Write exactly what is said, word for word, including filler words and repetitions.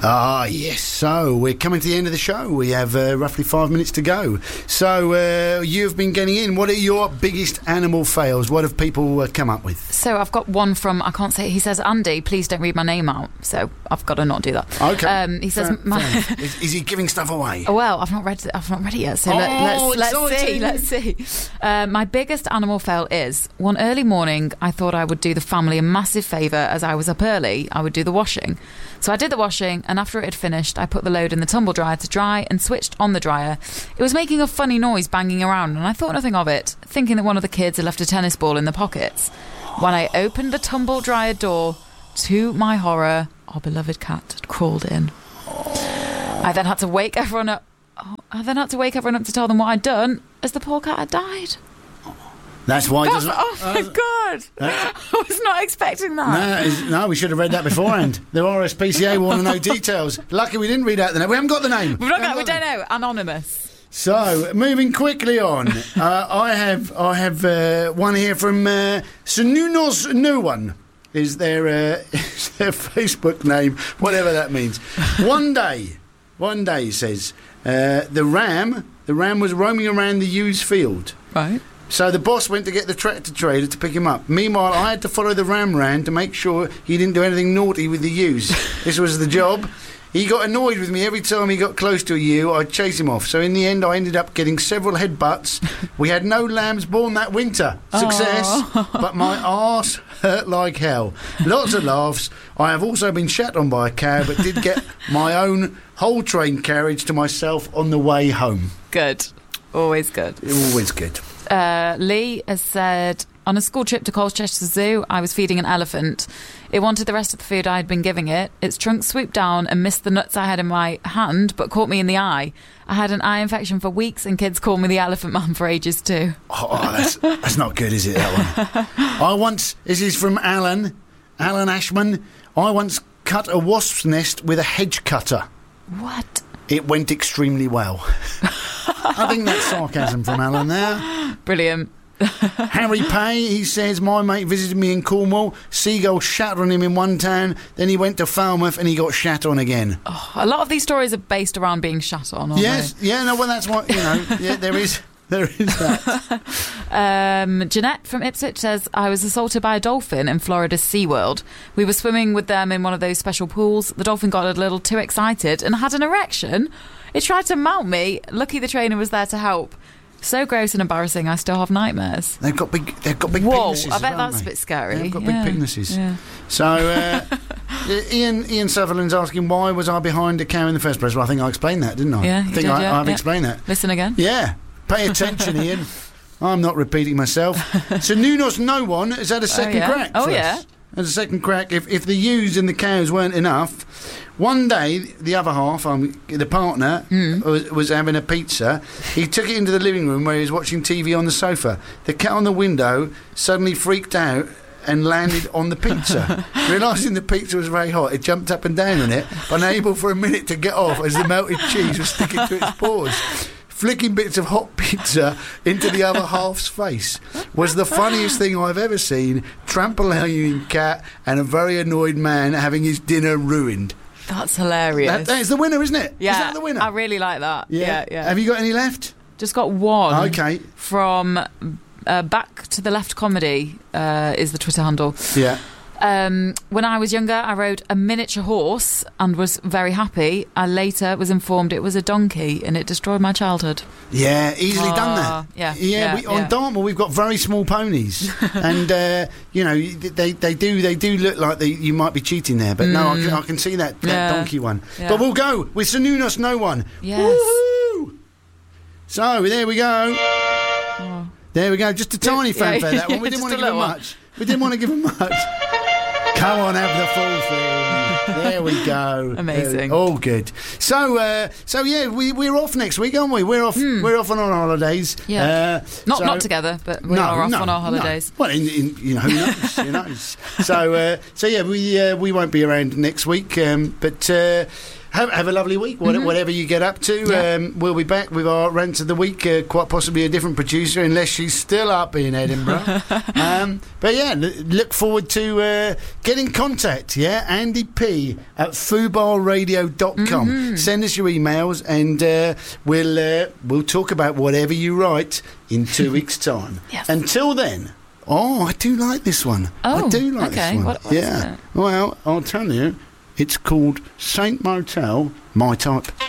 Ah, yes. So we're coming to the end of the show. We have uh, roughly five minutes to go. So uh, you've been getting in. What are your biggest animal fails? What have people uh, come up with? So I've got one from, I can't say, he says, Andy, please don't read my name out. So I've got to not do that. Okay. Um, he says, fair, my fair. is, is he giving stuff away? Oh, well, I've not read it. I've not read it yet. So oh, let, let's let's see. exciting. Let's see. Uh, my biggest animal fail is one early morning. I thought I would do the family a massive favour as I was up early. I would do the washing. So I did the washing, and after it had finished, I put the load in the tumble dryer to dry and switched on the dryer. It was making a funny noise banging around, and I thought nothing of it, thinking that one of the kids had left a tennis ball in the pockets. When I opened the tumble dryer door, to my horror, our beloved cat had crawled in. I then had to wake everyone up. Oh, I then had to wake everyone up to tell them what I'd done, as the poor cat had died. That's why. That's, doesn't, oh my uh, god! I was not expecting that. No, is, no, we should have read that beforehand. The R S P C A want to know details. Lucky we didn't read out the name. We haven't got the name. We've not got, we don't know. Anonymous. So, moving quickly on, uh, I have I have uh, one here from uh, Sununos No One. Is their uh, is their Facebook name, whatever that means. One day, one day it says uh, the ram the ram was roaming around the ewes field. Right. So the boss went to get the tractor trailer to pick him up. Meanwhile, I had to follow the ram round to make sure he didn't do anything naughty with the ewes. This was the job. He got annoyed with me every time he got close to a ewe. I'd chase him off. So in the end, I ended up getting several headbutts. We had no lambs born that winter. Success. Aww. But my arse hurt like hell. Lots of laughs. I have also been shat on by a cow, but did get my own whole train carriage to myself on the way home. Good. Always good. Always good. Uh, Lee has said, on a school trip to Colchester Zoo, I was feeding an elephant. It wanted the rest of the food I had been giving it. Its trunk swooped down and missed the nuts I had in my hand, but caught me in the eye. I had an eye infection for weeks, and kids called me the Elephant Man for ages too. Oh, that's, that's not good, is it, that one? I once, this is from Alan, Alan Ashman, I once cut a wasp's nest with a hedge cutter. What? It went extremely well. I think that's sarcasm from Alan there. Brilliant. Harry Pay, he says, my mate visited me in Cornwall. Seagull shat on him in one town. Then he went to Falmouth and he got shat on again. Oh, a lot of these stories are based around being shat on, aren't yes, they? yeah, no, well, that's what, you know, yeah, there is... There is that. um, Jeanette from Ipswich says, I was assaulted by a dolphin in Florida's SeaWorld. We were swimming with them in one of those special pools. The dolphin got a little too excited and had an erection. It tried to mount me. Lucky the trainer was there to help. So gross and embarrassing, I still have nightmares. They've got big They've got big Whoa, penises. I bet haven't that's they? a bit scary. They've got yeah. big penises. Yeah. So, uh, Ian Ian Sutherland's asking, why was I behind a cow in the first place? Well, I think I explained that, didn't I? Yeah, I think did, I, yeah, I've yeah. explained that. Listen again. Yeah. Pay attention, Ian. I'm not repeating myself. So Nunos No One has had a second oh, yeah. crack. Oh, for yeah. us. Has a second crack. If if the ewes and the cows weren't enough, one day the other half, um, the partner, mm. was, was having a pizza. He took it into the living room where he was watching T V on the sofa. The cat on the window suddenly freaked out and landed on the pizza. Realising the pizza was very hot, it jumped up and down on it, unable for a minute to get off as the melted cheese was sticking to its paws. Flicking bits of hot pizza into the other half's face was the funniest thing I've ever seen. Trampolining cat and a very annoyed man having his dinner ruined. That's hilarious. That, that is the winner, isn't it? Yeah, is that the winner? I really like that. Yeah. yeah, yeah. Have you got any left? Just got one. Okay. From uh, Back to the Left Comedy uh, is the Twitter handle. Yeah. Um, when I was younger, I rode a miniature horse and was very happy. I later was informed it was a donkey, and it destroyed my childhood. Yeah, easily Oh, done that. yeah, yeah. yeah, we, on yeah. Dartmoor, we've got very small ponies, and uh, you know they, they do they do look like they, you might be cheating there, but no, I can, I can see that, that Yeah. donkey one. Yeah. But we'll go with Sununos No One. Yes. Woohoo! So there we go. Oh. There we go. Just a tiny Yeah, fanfare yeah, that one. We yeah, didn't just want to a give him little much. We didn't want to give him much. Come on, have the full thing. There we go. Amazing. There- all good. So, uh, so yeah, we we're off next week, aren't we? We're off. Hmm. We're off on our holidays. Yeah. Uh, Not so- not together, but we no, are off no, on our no. holidays. Well, in, in, you know, who knows? Who knows? So, uh, so yeah, we uh, we won't be around next week, um, but. Uh, have, have a lovely week, whatever, Mm-hmm. whatever you get up to. Yeah. Um, we'll be back with our rant of the week, uh, quite possibly a different producer, unless she's still up in Edinburgh. um, but yeah, l- look forward to uh, get in contact, yeah? Andy P at fubar radio dot com. Mm-hmm. Send us your emails and uh, we'll, uh, we'll talk about whatever you write in two weeks' time. Yes. Until then... Oh, I do like this one. Oh, I do like okay. this one. What- what is yeah. it? Well, I'll tell you. It's called Saint Motel, My Type.